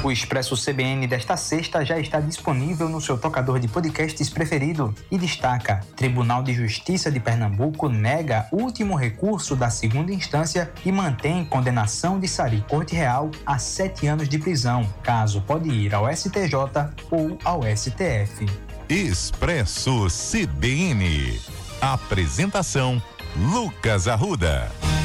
O Expresso CBN desta sexta já está disponível no seu tocador de podcasts preferido e destaca: Tribunal de Justiça de Pernambuco nega último recurso da segunda instância e mantém condenação de Sari Corte Real a 7 anos de prisão. Caso pode ir ao STJ ou ao STF. Expresso CBN. Apresentação: Lucas Arruda.